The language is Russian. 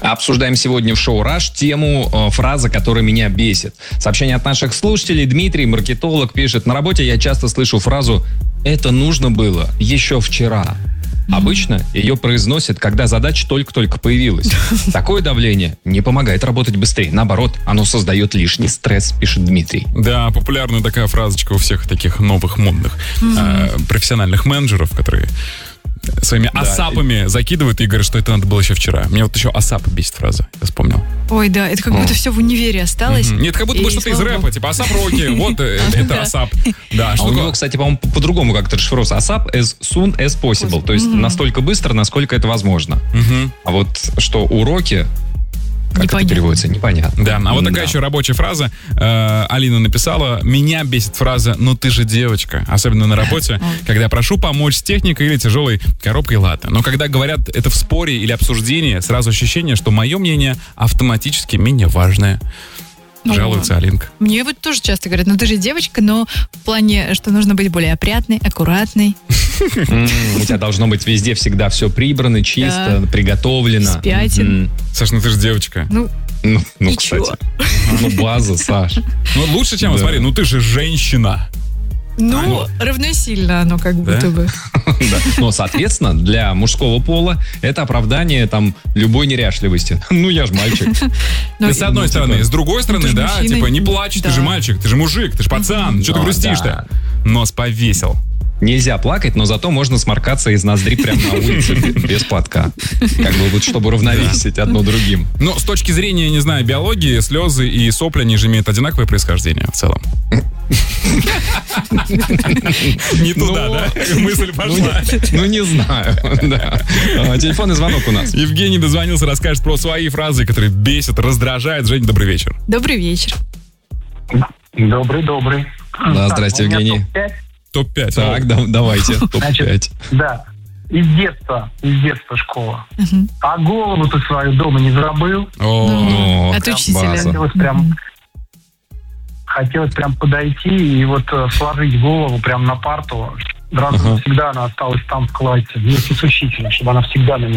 Обсуждаем сегодня в шоу «Раш» тему фраза, которая меня бесит. Сообщение от наших слушателей. Дмитрий, маркетолог, пишет: на работе я часто слышу фразу «это нужно было еще вчера». Обычно ее произносят, когда задача только-только появилась. Такое давление не помогает работать быстрее. Наоборот, оно создает лишний стресс, пишет Дмитрий. Да, популярная такая фразочка у всех таких новых модных профессиональных менеджеров, которые своими асапами закидывают и говорят, что это надо было еще вчера. Мне вот еще асап бесит фраза, я вспомнил. Ой, да, это как будто все в универе осталось. Нет, как будто бы что-то из рэпа, типа асап-роки, вот это асап. Да, у него, кстати, по-моему, по-другому как-то расшифровывается. Асап as soon as possible, то есть настолько быстро, насколько это возможно. А вот что уроки, как это переводится, непонятно. Да, а вот такая еще рабочая фраза. Алина написала: меня бесит фраза «ну ты же девочка», особенно на работе, когда прошу помочь с техникой или тяжелой коробкой латте. Но когда говорят это в споре или обсуждении, сразу ощущение, что мое мнение автоматически менее важное. Жалуется Алинка. Мне вот тоже часто говорят: ну ты же девочка, но в плане, что нужно быть более опрятной, аккуратной. У тебя должно быть везде всегда все прибрано, чисто, приготовлено. С пятен. Саш, ну ты же девочка. Ну, кстати. Ну, база, Саш. Ну, лучше, чем, смотри, ну ты же женщина. Ну, равносильно оно как будто бы. Но, соответственно, для мужского пола это оправдание там любой неряшливости. Ну, я же мальчик. С одной стороны. С другой стороны, да, типа, не плачь, ты же мальчик, ты же мужик, ты же пацан, что ты грустишь-то? Нос повесил. Нельзя плакать, но зато можно сморкаться из ноздри прямо на улице без платка. Как бы вот, чтобы равновесить одно другим. Ну, с точки зрения, не знаю, биологии, слезы и сопли, они же имеют одинаковое происхождение в целом. Не туда, да? Мысль пошла. Ну, не знаю. Телефонный звонок у нас. Евгений дозвонился, расскажет про свои фразы, которые бесят, раздражают. Женя, добрый вечер. Добрый вечер. Добрый. Да, здрасте, Евгений. Топ-5. Так, давайте, топ-5. Значит, да, из детства школа. А голову ты свою дома не забыл? От учителя. Хотелось прям подойти и вот сложить голову прям на парту. Раз навсегда она осталась там в классе, вместе с учителем, чтобы она всегда на ней